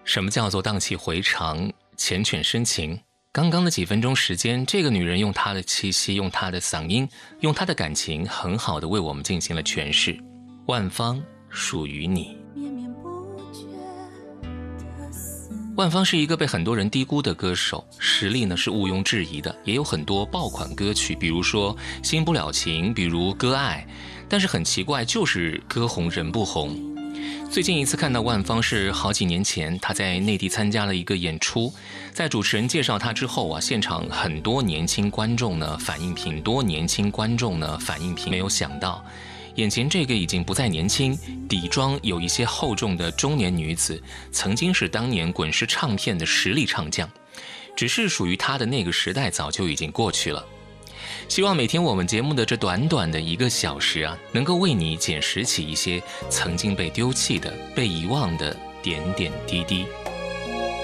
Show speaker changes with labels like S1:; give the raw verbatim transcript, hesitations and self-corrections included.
S1: 什么叫做荡气回肠、缱绻深情？刚刚的几分钟时间，这个女人用她的气息，用她的嗓音，用她的感情，很好的为我们进行了诠释。万芳属于你。万芳是一个被很多人低估的歌手，实力呢是毋庸置疑的，也有很多爆款歌曲，比如说《新不了情》，比如《割爱》，但是很奇怪，就是歌红人不红。最近一次看到万芳是好几年前，她在内地参加了一个演出，在主持人介绍她之后啊，现场很多年轻观众呢反应平，多年轻观众呢反应平，没有想到眼前这个已经不再年轻，底妆有一些厚重的中年女子，曾经是当年滚石唱片的实力唱将，只是属于她的那个时代早就已经过去了。希望每天我们节目的这短短的一个小时啊，能够为你捡拾起一些曾经被丢弃的、被遗忘的点点滴滴。